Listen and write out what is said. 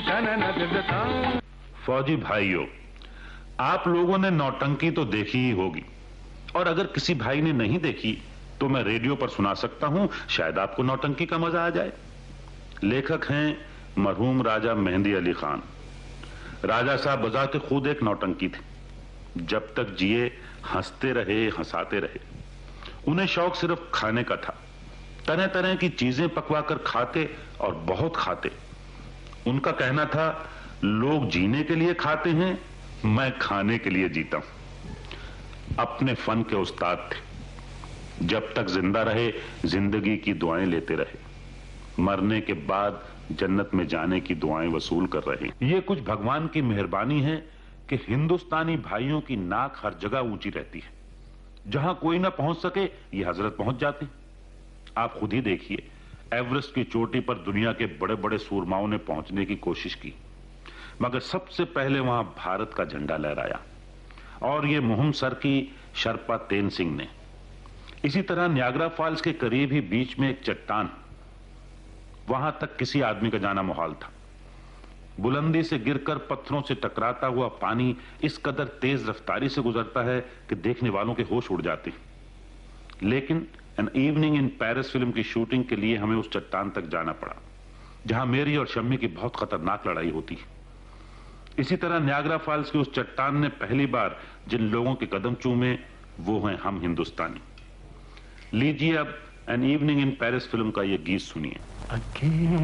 फौजी भाइयों, आप लोगों ने नौटंकी तो देखी ही होगी, और अगर किसी भाई ने नहीं देखी तो मैं रेडियो पर सुना सकता हूं, शायद आपको नौटंकी का मजा आ जाए। लेखक हैं मरहूम राजा मेहंदी अली खान। राजा साहब बजाते खुद एक नौटंकी थे। जब तक जिए हंसते रहे, हंसाते रहे। उन्हें शौक सिर्फ खाने का था। तरह तरह की चीजें पकवाकर खाते और बहुत खाते। उनका कहना था, लोग जीने के लिए खाते हैं, मैं खाने के लिए जीता हूं। अपने फन के उस्ताद थे। जब तक जिंदा रहे जिंदगी की दुआएं लेते रहे। मरने के बाद जन्नत में जाने की दुआएं वसूल कर रहे हैं। ये कुछ भगवान की मेहरबानी है कि हिंदुस्तानी भाइयों की नाक हर जगह ऊंची रहती है। जहां कोई ना पहुंच सके ये हजरत पहुंच जाते हैं। आप खुद ही देखिए, एवरेस्ट की चोटी पर दुनिया के बड़े बड़े सूरमाओं ने पहुंचने की कोशिश की, मगर सबसे पहले वहां भारत का झंडा लहराया, और ये मुहिम सर की शर्पा तेन सिंह ने। इसी तरह नियाग्रा फॉल्स के करीब ही बीच में एक चट्टान, वहां तक किसी आदमी का जाना मुहाल था। बुलंदी से गिरकर पत्थरों से टकराता हुआ पानी इस कदर तेज रफ्तारी से गुजरता है कि देखने वालों के होश उड़ जाते हैं। लेकिन an evening in Paris film की शूटिंग के लिए हमें उस चट्टान तक जाना पड़ा, जहां मेरी और शम्मी की बहुत खतरनाक लड़ाई होती है। इसी तरह नियाग्रा फॉल्स की उस चट्टान ने पहली बार जिन लोगों के कदम चूमे, वो हैं हम हिंदुस्तानी। लीजिए अब an evening in Paris film का ये गीत सुनिए।